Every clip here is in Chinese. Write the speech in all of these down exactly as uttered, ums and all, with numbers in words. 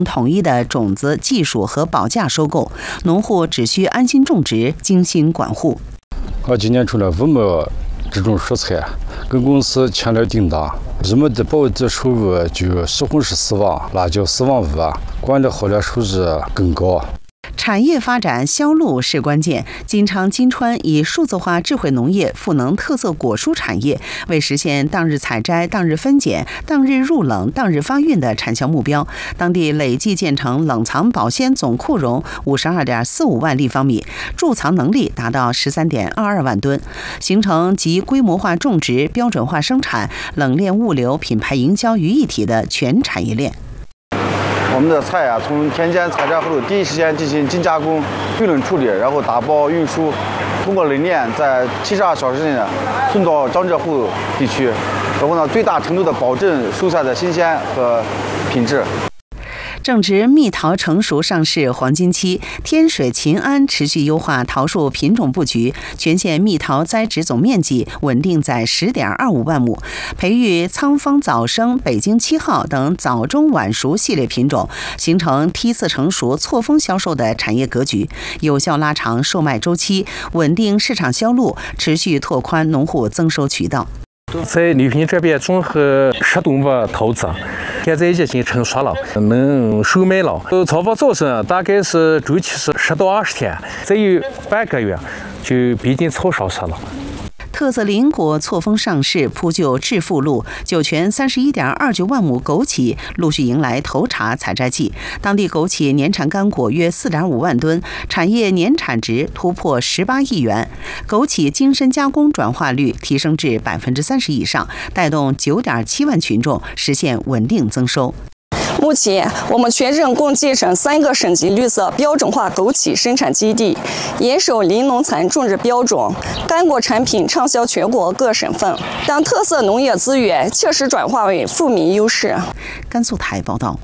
统一的种子、技术和保价收购，农户只需安心种植，精心管护。 我今年种了五亩这种蔬菜，跟公司签了订单，我们的保值收入就西红柿四万，辣椒四万五，管理好了收入更高。 产业发展销路是关键。金昌金川以数字化智慧农业赋能特色果蔬产业，为实现当日采摘、当日分拣、当日入冷、当日发运的产销目标，当地累计建成冷藏保鲜总库容五十二点四五万立方米，贮藏能力达到十三点二二万吨，形成集规模化种植、标准化生产、冷链物流、品牌营销于一体的全产业链。 我们的菜啊，从田间采摘后，第一时间进行精加工、预冷处理，然后打包运输，通过冷链在七十二小时内送到江浙沪地区，然后呢，最大程度的保证蔬菜的新鲜和品质。 正值蜜桃成熟上市黄金期，天水秦安持续优化桃树品种布局，全县蜜桃栽植总面积稳定在十点二五万亩，培育仓方早生、北京七号等早中晚熟系列品种，形成梯次成熟、错峰销售的产业格局，有效拉长售卖周期，稳定市场销路，持续拓宽农户增收渠道。 在礼品这边综合十多亩桃子，现在已经成熟了，能售卖了。采访早生大概是周期是十到二十天，再有半个月就逼近超上市了。 特色林果错峰上市，铺就致富路，酒泉三十一点二九万亩枸杞陆续迎来头茬采摘季。当地枸杞年产干果约四点五万吨，产业年产值突破十八亿元。枸杞精深加工转化率提升至百分之三十以上，带动九点七万群众实现稳定增收。 目前，我们全省共建成三个省级绿色标准化枸杞生产基地，严守林农残种植标准，干果产品畅销全国各省份，让特色农业资源切实转化为富民优势。 甘肃台报道。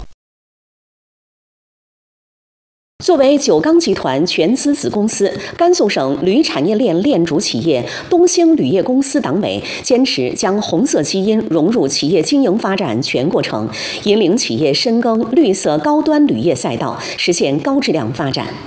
作为九钢集团全资子公司，甘肃省铝产业链链主企业东兴铝业公司党委坚持将红色基因融入企业经营发展全过程，引领企业深耕绿色高端铝业赛道，实现高质量发展。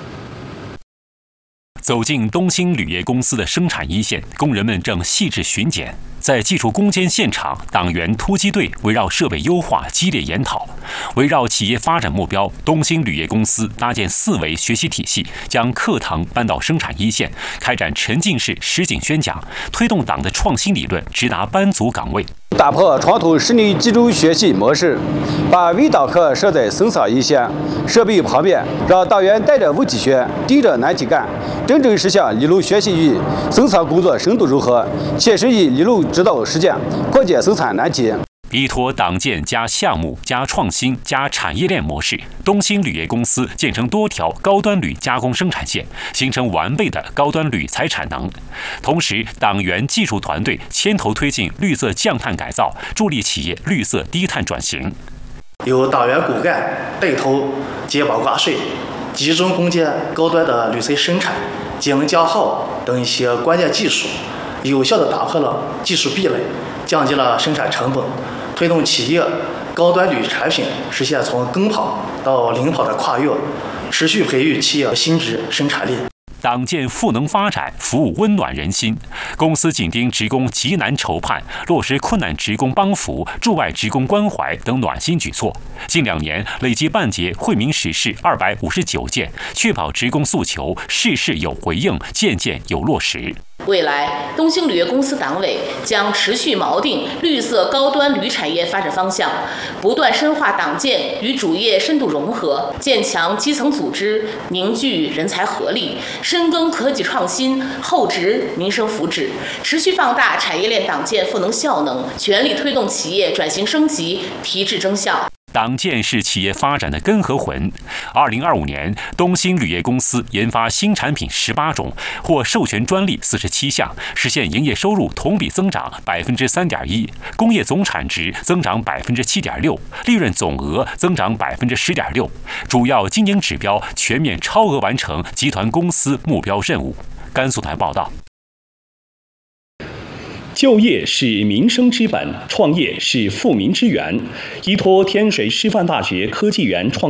走进东兴铝业公司的生产一线，工人们正细致巡检。在技术攻坚现场，党员突击队围绕设备优化激烈研讨。围绕企业发展目标，东兴铝业公司搭建四维学习体系，将课堂搬到生产一线，开展沉浸式实景宣讲，推动党的创新理论直达班组岗位。 打破传统实力集中学习模式，把微党课设在生产一线设备旁边，让党员带着问题学，盯着难题干，真正实现理论学习与生产工作深度融合，切实以理论指导实践，破解生产难题。 依托党建加项目加创新加产业链模式，东兴铝业公司建成多条高端铝加工生产线，形成完备的高端铝材产能。同时，党员技术团队牵头推进绿色降碳改造，助力企业绿色低碳转型。 由党员骨干带头减保挂税，集中攻坚高端的铝材生产、节能降耗等一些关键技术，有效地打破了技术壁垒，降低了生产成本。推动企业高端铝产品实现从跟跑到领跑的跨越，持续培育企业新质生产力。 党建赋能发展，服务温暖人心。公司紧盯职工急难愁盼，落实困难职工帮扶、驻外职工关怀等暖心举措。近两年累计办结惠民实事二百五十九件，确保职工诉求事事有回应，件件有落实。 未来，东兴铝业公司党委将持续锚定绿色高端铝产业发展方向，不断深化党建与主业深度融合，建强基层组织，凝聚人才合力，深耕科技创新，厚植民生福祉，持续放大产业链党建赋能效能，全力推动企业转型升级，提质增效。 党建是企业发展的根和魂。二零二五年，东兴铝业公司研发新产品十八种，获授权专利四十七项，实现营业收入同比增长百分之三点一，工业总产值增长百分之七点六，利润总额增长百分之十点六，主要经营指标全面超额完成集团公司目标任务。甘肃台报道。 就业是民生之本，创业是富民之源。依托天水师范大学科技园创